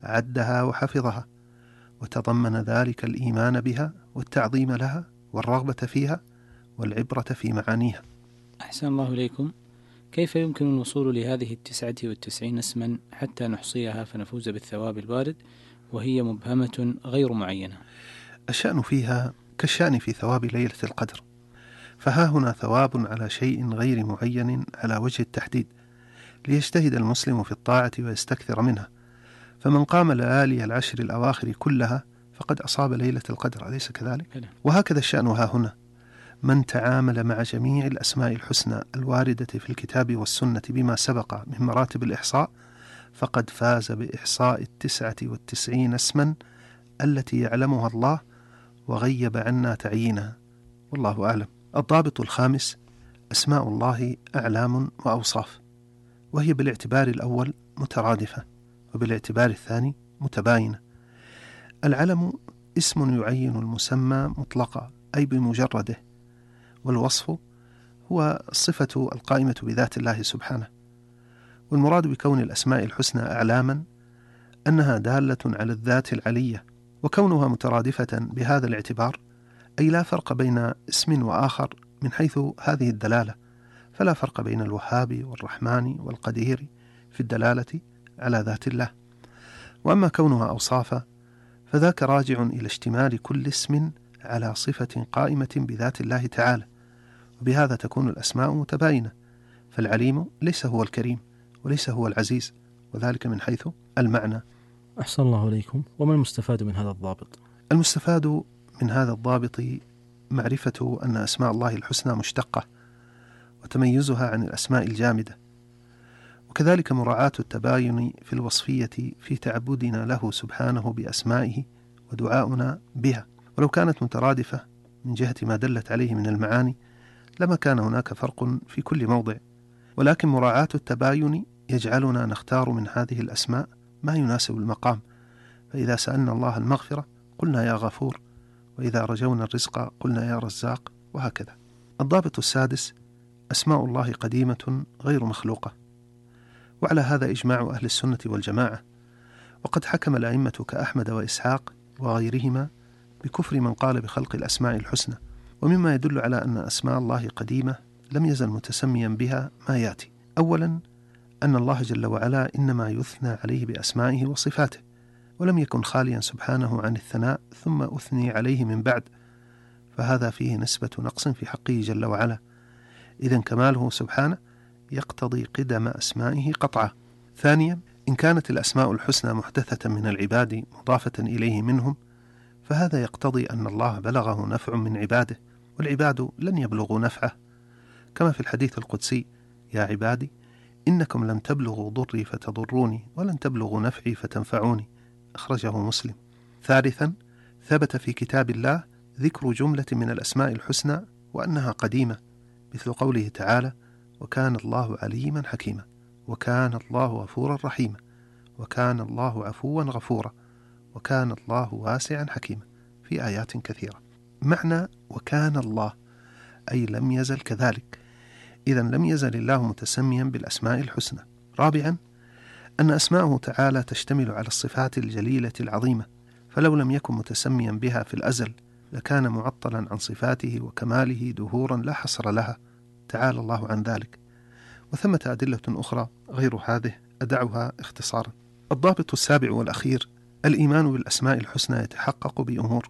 أعدها وحفظها، وتضمن ذلك الإيمان بها والتعظيم لها والرغبة فيها والعبرة في معانيها. أحسن الله إليكم. كيف يمكن الوصول لهذه 99 اسما حتى نحصيها فنفوز بالثواب الوارد وهي مبهمة غير معينة؟ الشأن فيها كالشأن في ثواب ليلة القدر، فها هنا ثواب على شيء غير معين على وجه التحديد، ليجتهد المسلم في الطاعة ويستكثر منها. فمن قام ليالي العشر الأواخر كلها فقد أصاب ليلة القدر، أليس كذلك؟ وهكذا الشأن ها هنا، من تعامل مع جميع الأسماء الحسنى الواردة في الكتاب والسنة بما سبق من مراتب الإحصاء فقد فاز بإحصاء 99 اسما التي يعلمها الله وغيب عنا تعيينها، والله أعلم. الضابط الخامس: أسماء الله أعلام وأوصاف، وهي بالاعتبار الأول مترادفة، وبالاعتبار الثاني متباينة. العلم اسم يعين المسمى مطلقا أي بمجرده، والوصف هو الصفة القائمة بذات الله سبحانه. والمراد بكون الأسماء الحسنى أعلاما أنها دالة على الذات العلية، وكونها مترادفة بهذا الاعتبار أي لا فرق بين اسم وآخر من حيث هذه الدلالة، فلا فرق بين الوهاب والرحمن والقدير في الدلالة على ذات الله. وأما كونها أوصافا فذاك راجع إلى اشتمال كل اسم على صفة قائمة بذات الله تعالى، وبهذا تكون الأسماء متباينة، فالعليم ليس هو الكريم وليس هو العزيز، وذلك من حيث المعنى. أحسن الله إليكم. وما المستفاد من هذا الضابط؟ المستفاد من هذا الضابط معرفة أن أسماء الله الحسنى مشتقة، وتميزها عن الأسماء الجامدة، وكذلك مراعاة التباين في الوصفية في تعبدنا له سبحانه بأسمائه ودعاؤنا بها. ولو كانت مترادفة من جهة ما دلت عليه من المعاني لما كان هناك فرق في كل موضع، ولكن مراعاة التباين يجعلنا نختار من هذه الأسماء ما يناسب المقام. فإذا سألنا الله المغفرة قلنا يا غفور، وإذا رجونا الرزق قلنا يا رزاق، وهكذا. الضابط السادس: أسماء الله قديمة غير مخلوقة، وعلى هذا إجماع أهل السنة والجماعة، وقد حكم الأئمة كأحمد وإسحاق وغيرهما بكفر من قال بخلق الأسماء الحسنى. ومما يدل على أن أسماء الله قديمة لم يزل متسميا بها ما يأتي: أولا أن الله جل وعلا إنما يثنى عليه بأسمائه وصفاته، ولم يكن خاليا سبحانه عن الثناء ثم أثني عليه من بعد، فهذا فيه نسبة نقص في حقه جل وعلا، إذن كماله سبحانه يقتضي قدم أسمائه قطعا. ثانيا إن كانت الأسماء الحسنى محدثة من العباد مضافة إليه منهم، فهذا يقتضي أن الله بلغه نفع من عباده، والعباد لن يبلغوا نفعه، كما في الحديث القدسي: يا عبادي إنكم لن تبلغوا ضري فتضروني ولن تبلغوا نفعي فتنفعوني، أخرجه مسلم. ثالثا ثبت في كتاب الله ذكر جملة من الأسماء الحسنى وأنها قديمة، مثل قوله تعالى: وكان الله عليما حكيما، وكان الله غفورا رحيما، وكان الله عفوا غفورا، وكان الله واسعا حكيما، في آيات كثيرة. معنى وكان الله أي لم يزل كذلك، إذن لم يزل الله متسميا بالأسماء الحسنى. رابعا أن أسماءه تعالى تشتمل على الصفات الجليلة العظيمة، فلو لم يكن متسميا بها في الأزل لكان معطلا عن صفاته وكماله دهورا لا حصر لها، تعالى الله عن ذلك. وثمة أدلة أخرى غير هذه أدعها اختصارا. الضابط السابع والأخير: الإيمان بالأسماء الحسنى يتحقق بأمور.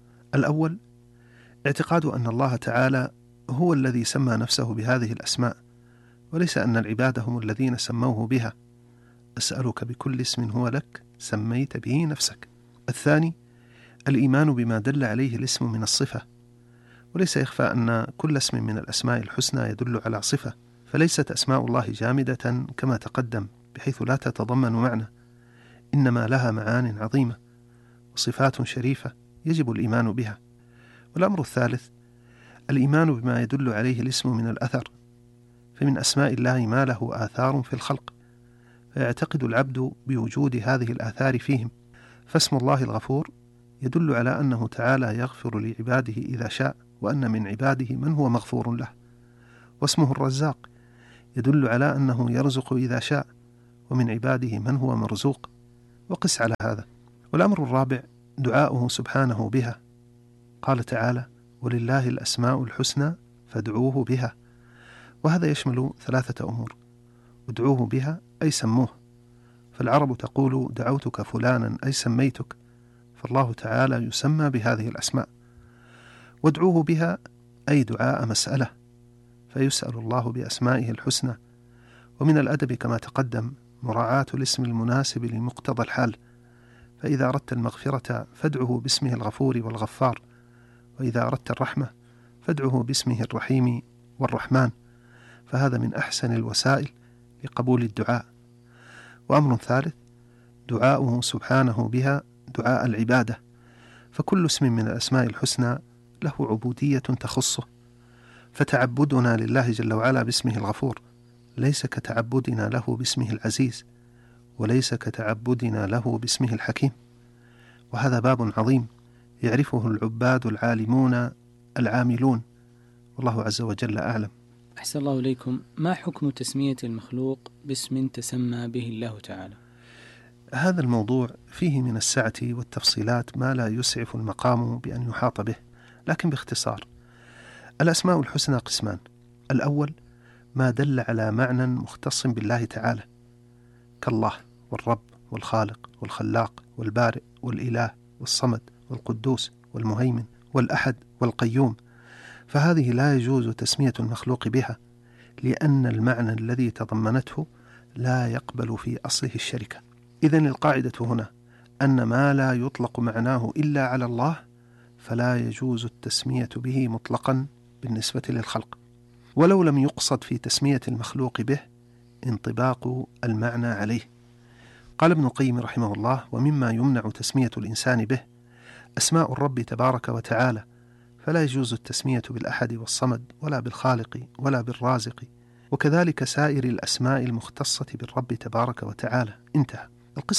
الأول اعتقاد أن الله تعالى هو الذي سمى نفسه بهذه الأسماء، وليس أن العباد هم الذين سموه بها: أسألك بكل اسم هو لك سميت به نفسك. الثاني الإيمان بما دل عليه الاسم من الصفة، وليس يخفى أن كل اسم من الأسماء الحسنى يدل على صفة، فليست أسماء الله جامدة كما تقدم بحيث لا تتضمن معنى، إنما لها معان عظيمة وصفات شريفة يجب الإيمان بها. والأمر الثالث الإيمان بما يدل عليه الاسم من الأثر، فمن أسماء الله ما له آثار في الخلق، فيعتقد العبد بوجود هذه الآثار فيهم. فاسم الله الغفور يدل على أنه تعالى يغفر لعباده إذا شاء، وأن من عباده من هو مغفور له. واسمه الرزاق يدل على أنه يرزق إذا شاء، ومن عباده من هو مرزوق. وقس على هذا. والأمر الرابع دعاؤه سبحانه بها. قال تعالى: ولله الأسماء الحسنى فادعوه بها. وهذا يشمل 3 أمور: ادعوه بها أي سموه، فالعرب تقول دعوتك فلانا أي سميتك، فالله تعالى يسمى بهذه الأسماء. وادعوه بها أي دعاء مسألة، فيسأل الله بأسمائه الحسنى. ومن الأدب كما تقدم مراعاة الاسم المناسب لمقتضى الحال، فإذا أردت المغفرة فادعه باسمه الغفور والغفار، وإذا أردت الرحمة فادعه باسمه الرحيم والرحمن، فهذا من أحسن الوسائل لقبول الدعاء. وأمر ثالث دعاؤه سبحانه بها دعاء العبادة، فكل اسم من الأسماء الحسنى له عبودية تخصه، فتعبدنا لله جل وعلا باسمه الغفور ليس كتعبدنا له باسمه العزيز، وليس كتعبدنا له باسمه الحكيم. وهذا باب عظيم يعرفه العباد العالمون العاملون، والله عز وجل أعلم. أحسن الله إليكم. ما حكم تسمية المخلوق باسم تسمى به الله تعالى؟ هذا الموضوع فيه من السعة والتفصيلات ما لا يسعف المقام بأن يحاط به، لكن باختصار: الأسماء الحسنى قسمان: الأول ما دل على معنى مختص بالله تعالى، كالله والرب والخالق والخلاق والبارئ والإله والصمد والقدوس والمهيمن والأحد والقيوم، فهذه لا يجوز تسمية المخلوق بها، لأن المعنى الذي تضمنته لا يقبل في أصله الشركة. إذن القاعدة هنا أن ما لا يطلق معناه إلا على الله فلا يجوز التسمية به مطلقا بالنسبة للخلق، ولو لم يقصد في تسمية المخلوق به انطباق المعنى عليه. قال ابن القيم رحمه الله: ومما يمنع تسمية الإنسان به أسماء الرب تبارك وتعالى، فلا يجوز التسمية بالأحد والصمد ولا بالخالق ولا بالرازق، وكذلك سائر الأسماء المختصة بالرب تبارك وتعالى. انتهى.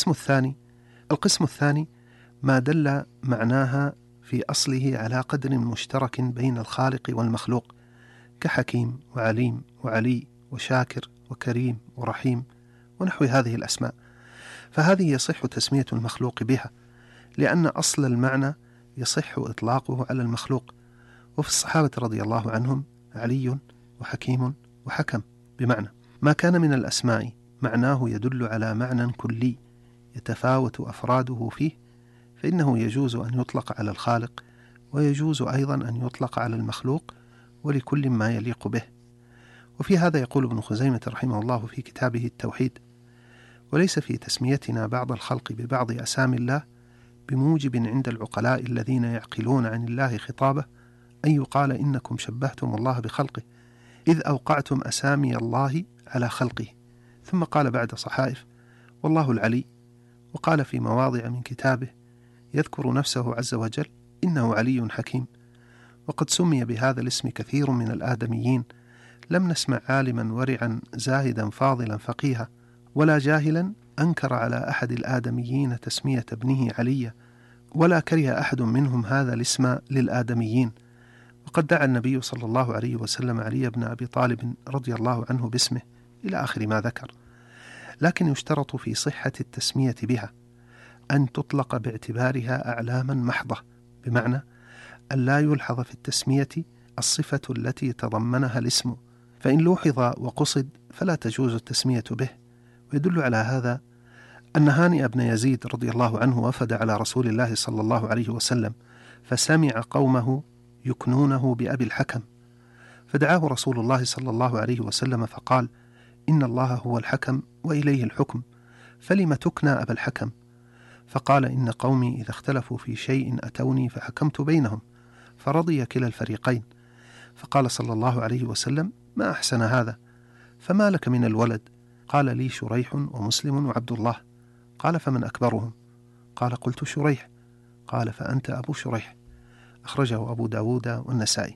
القسم الثاني ما دل معناها في أصله على قدر مشترك بين الخالق والمخلوق، كحكيم وعليم وعلي وشاكر وكريم ورحيم ونحو هذه الأسماء، فهذه يصح تسمية المخلوق بها، لأن أصل المعنى يصح إطلاقه على المخلوق. وفي الصحابة رضي الله عنهم علي وحكيم وحكم، بمعنى ما كان من الأسماء معناه يدل على معنى كلي يتفاوت أفراده فيه، فإنه يجوز أن يطلق على الخالق، ويجوز أيضا أن يطلق على المخلوق، ولكل ما يليق به. وفي هذا يقول ابن خزيمة رحمه الله في كتابه التوحيد: وليس في تسميتنا بعض الخلق ببعض أسامي الله بموجب عند العقلاء الذين يعقلون عن الله خطابه أن يقال إنكم شبهتم الله بخلقه، إذ أوقعتم أسامي الله على خلقه. ثم قال بعد صحائف: والله العلي. وقال في مواضع من كتابه يذكر نفسه عز وجل: إنه علي حكيم. وقد سمي بهذا الاسم كثير من الآدميين، لم نسمع عالما ورعا زاهدا فاضلا فقيها ولا جاهلا أنكر على أحد الآدميين تسمية ابنه علي، ولا كره أحد منهم هذا الاسم للآدميين. وقد دعا النبي صلى الله عليه وسلم علي بن أبي طالب رضي الله عنه باسمه إلى آخر ما ذكر. لكن يشترط في صحة التسمية بها أن تطلق باعتبارها أعلاما محضة، بمعنى أن لا يلحظ في التسمية الصفة التي تضمنها الاسم، فإن لوحظ وقصد فلا تجوز التسمية به. ويدل على هذا أن هانئ بن يزيد رضي الله عنه وفد على رسول الله صلى الله عليه وسلم، فسمع قومه يكنونه بأبي الحكم، فدعاه رسول الله صلى الله عليه وسلم فقال: إن الله هو الحكم وإليه الحكم، فلم تكنى أبا الحكم؟ فقال: إن قومي إذا اختلفوا في شيء أتوني فحكمت بينهم، فرضي كلا الفريقين. فقال صلى الله عليه وسلم: ما أحسن هذا، فما لك من الولد؟ قال: لي شريح ومسلم وعبد الله. قال: فمن أكبرهم؟ قال: قلت شريح. قال: فأنت أبو شريح. أخرجه أبو داود والنسائي.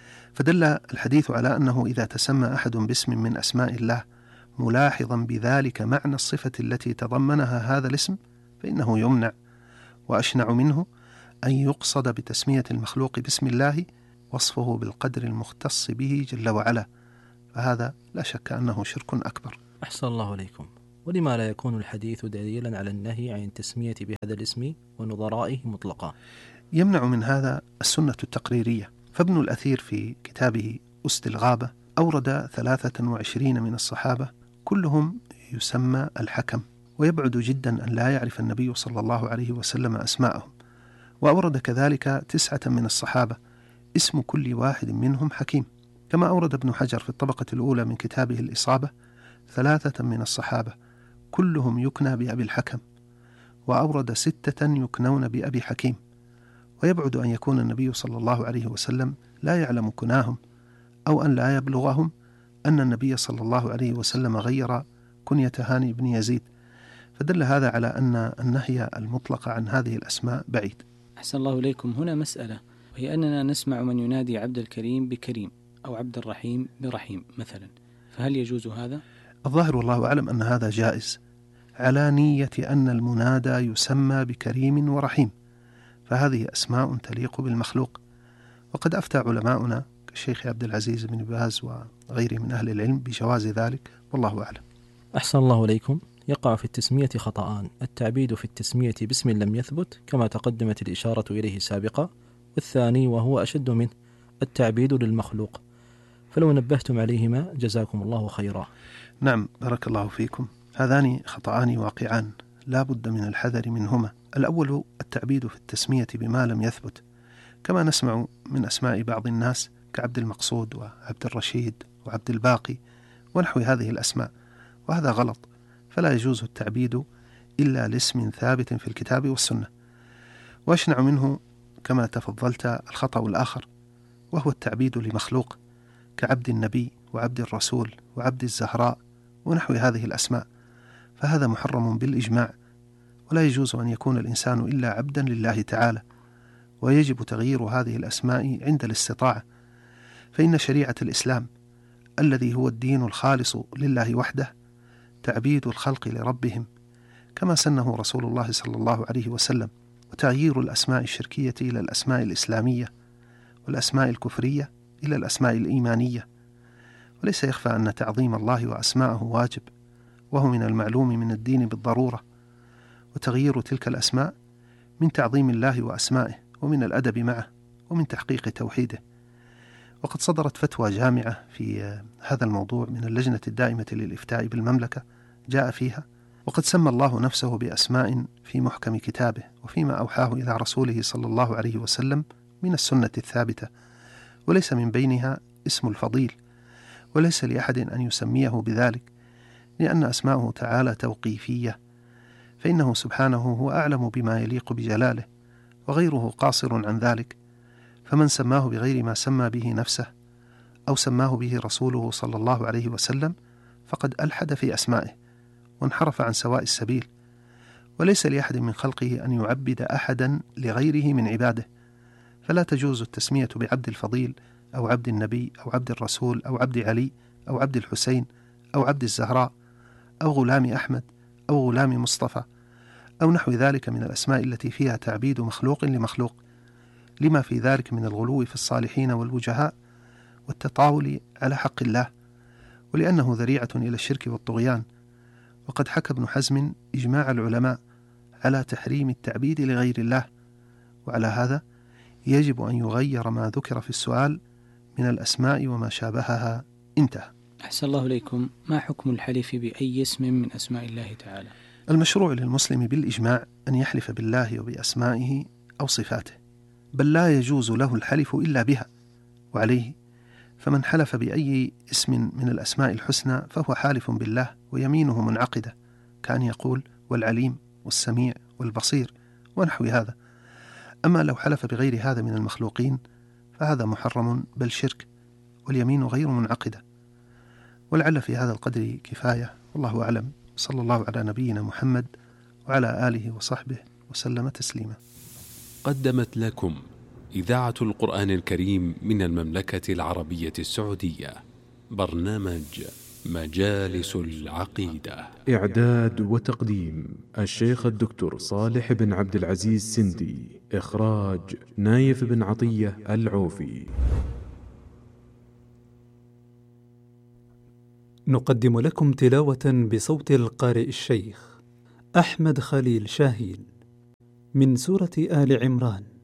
فدل الحديث على أنه إذا تسمى أحد باسم من أسماء الله ملاحظا بذلك معنى الصفة التي تضمنها هذا الاسم فإنه يمنع، وأشنع منه أن يقصد بتسمية المخلوق باسم الله وصفه بالقدر المختص به جل وعلا، فهذا لا شك أنه شرك أكبر. أحسن الله عليكم. ولما لا يكون الحديث دليلا على النهي عن التسمية بهذا الاسم ونظرائه مطلقا؟ يمنع من هذا السنة التقريرية، فابن الأثير في كتابه أسد الغابة أورد 23 من الصحابة كلهم يسمى الحكم، ويبعد جدا أن لا يعرف النبي صلى الله عليه وسلم أسماءهم. وأورد كذلك 9 من الصحابة اسم كل واحد منهم حكيم، كما أورد ابن حجر في الطبقة الأولى من كتابه الإصابة 3 من الصحابة كلهم يكنى بأبي الحكم، وأورد 6 يكنون بأبي حكيم. ويبعد أن يكون النبي صلى الله عليه وسلم لا يعلم كناهم، أو أن لا يبلغهم أن النبي صلى الله عليه وسلم غير كنية هاني بن يزيد، فدل هذا على أن النهي المطلق عن هذه الأسماء بعيد. أحسن الله إليكم. هنا مسألة، وهي أننا نسمع من ينادي عبد الكريم بكريم أو عبد الرحيم برحيم مثلا، فهل يجوز هذا؟ الظاهر والله أعلم أن هذا جائز على نية أن المنادى يسمى بكريم ورحيم، فهذه أسماء تليق بالمخلوق. وقد أفتى علماؤنا كالشيخ عبد العزيز بن باز وغيره من أهل العلم بجواز ذلك، والله أعلم. أحسن الله إليكم. يقع في التسمية خطأان: التعبيد في التسمية باسم لم يثبت كما تقدمت الإشارة إليه سابقا، والثاني وهو أشد منه التعبيد للمخلوق، فلو نبهتم عليهما جزاكم الله خيرا. نعم، بارك الله فيكم. هذان خطأان واقعان لا بد من الحذر منهما. الأول التعبيد في التسمية بما لم يثبت، كما نسمع من أسماء بعض الناس كعبد المقصود وعبد الرشيد وعبد الباقي ونحو هذه الأسماء، وهذا غلط، فلا يجوز التعبيد إلا لاسم ثابت في الكتاب والسنة. وأشنع منه كما تفضلت الخطأ الآخر، وهو التعبيد لمخلوق كعبد النبي وعبد الرسول وعبد الزهراء ونحو هذه الأسماء، فهذا محرم بالإجماع، ولا يجوز أن يكون الإنسان إلا عبدا لله تعالى، ويجب تغيير هذه الأسماء عند الاستطاعة، فإن شريعة الإسلام الذي هو الدين الخالص لله وحده تعبيد الخلق لربهم كما سنه رسول الله صلى الله عليه وسلم، وتغيير الأسماء الشركية إلى الأسماء الإسلامية، والأسماء الكفرية إلى الأسماء الإيمانية. وليس يخفى أن تعظيم الله وأسماءه واجب، وهو من المعلوم من الدين بالضرورة، وتغيير تلك الأسماء من تعظيم الله وأسمائه ومن الأدب معه ومن تحقيق توحيده. وقد صدرت فتوى جامعة في هذا الموضوع من اللجنة الدائمة للإفتاء بالمملكة جاء فيها: وقد سمى الله نفسه بأسماء في محكم كتابه وفيما أوحاه إلى رسوله صلى الله عليه وسلم من السنة الثابتة، وليس من بينها اسم الفضيل، وليس لأحد أن يسميه بذلك، لأن أسماءه تعالى توقيفية، فإنه سبحانه هو أعلم بما يليق بجلاله، وغيره قاصر عن ذلك. فمن سماه بغير ما سمى به نفسه أو سماه به رسوله صلى الله عليه وسلم فقد ألحد في أسمائه وانحرف عن سواء السبيل، وليس لأحد من خلقه أن يعبد أحدا لغيره من عباده، فلا تجوز التسمية بعبد الفضيل أو عبد النبي أو عبد الرسول أو عبد علي أو عبد الحسين أو عبد الزهراء أو غلام أحمد أو غلام مصطفى أو نحو ذلك من الأسماء التي فيها تعبيد مخلوق لمخلوق، لما في ذلك من الغلو في الصالحين والوجهاء والتطاول على حق الله، ولأنه ذريعة إلى الشرك والطغيان. وقد حكى ابن حزم إجماع العلماء على تحريم التعبيد لغير الله، وعلى هذا يجب أن يغير ما ذكر في السؤال من الأسماء وما شابهها. انتهى. أحسن الله إليكم. ما حكم الحلف بأي اسم من أسماء الله تعالى؟ المشروع للمسلم بالإجماع أن يحلف بالله وبأسمائه أو صفاته، بل لا يجوز له الحلف إلا بها، وعليه فمن حلف بأي اسم من الأسماء الحسنى فهو حالف بالله ويمينه منعقدة، كأن يقول والعليم والسميع والبصير ونحو هذا. أما لو حلف بغير هذا من المخلوقين فهذا محرم بل شرك، واليمين غير منعقدة. ولعل في هذا القدر كفاية، والله أعلم. صلى الله على نبينا محمد وعلى آله وصحبه وسلم تسليما. قدمت لكم إذاعة القرآن الكريم من المملكة العربية السعودية برنامج مجالس العقيدة. إعداد وتقديم الشيخ الدكتور صالح بن عبد العزيز سندي. إخراج نايف بن عطية العوفي. نقدم لكم تلاوة بصوت القارئ الشيخ أحمد خليل شاهين من سورة آل عمران